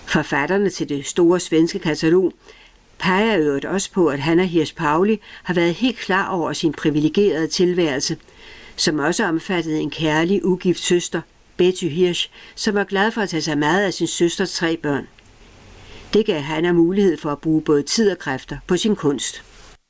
Forfatterne til det store svenske katalog peger øvrigt også på, at Hanna Hirsch Pauli har været helt klar over sin privilegerede tilværelse, som også omfattede en kærlig, ugift søster, Betty Hirsch, som var glad for at tage sig meget af sin søsters 3 børn. Det gav Hanna mulighed for at bruge både tid og kræfter på sin kunst.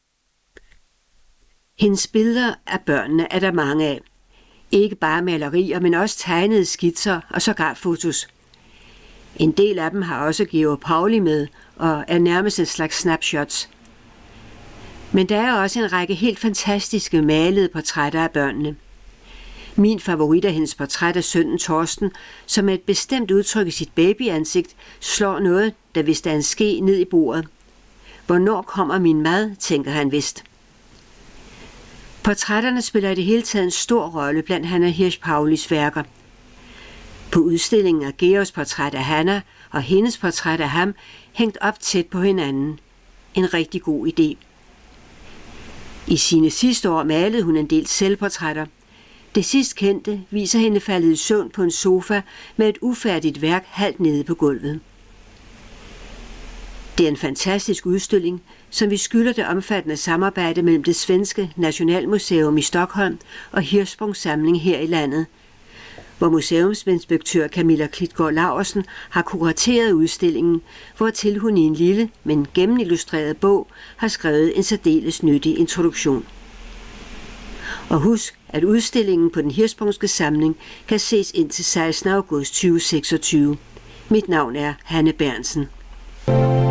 Hendes billeder af børnene er der mange af. Ikke bare malerier, men også tegnede skitser og sågar fotos. En del af dem har også Georg Pauli med og er nærmest en slags snapshots. Men der er også en række helt fantastiske malede portrætter af børnene. Min favorit er hendes portræt af sønnen Torsten, som med et bestemt udtryk i sit babyansigt slår noget, der vist er en ske ned i bordet. Hvornår kommer min mad, tænker han vist. Portrætterne spiller i det hele taget en stor rolle blandt Hanna Hirsch Paulis værker. På udstillingen er Georgs portræt af Hanna og hendes portræt af ham hængt op tæt på hinanden. En rigtig god idé. I sine sidste år malede hun en del selvportrætter. Det sidst kendte viser hende faldet i søvn på en sofa med et ufærdigt værk halvt nede på gulvet. Det er en fantastisk udstilling, som vi skylder det omfattende samarbejde mellem det svenske Nationalmuseum i Stockholm og Hirschsprungs samling her i landet, hvor museumsinspektør Camilla Klitgaard Laursen har kurateret udstillingen, hvortil hun i en lille, men gennemillustreret bog har skrevet en særdeles nyttig introduktion. Og husk, at udstillingen på den Hirschsprungske samling kan ses indtil 16. august 2026. Mit navn er Hanne Bernsen.